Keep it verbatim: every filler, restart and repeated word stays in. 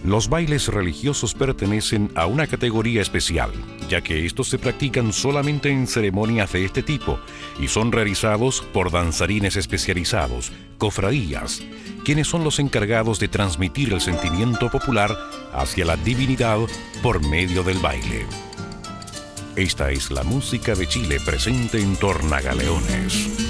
Los bailes religiosos pertenecen a una categoría especial, ya que estos se practican solamente en ceremonias de este tipo y son realizados por danzarines especializados, cofradías, quienes son los encargados de transmitir el sentimiento popular hacia la divinidad por medio del baile. Esta es la música de Chile presente en Tornagaleones.